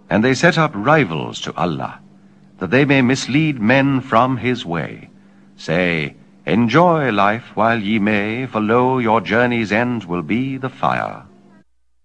And they set up rivals to Allah, that they may mislead men from his way. Say, enjoy life while ye may, for lo, your journey's end will be the fire.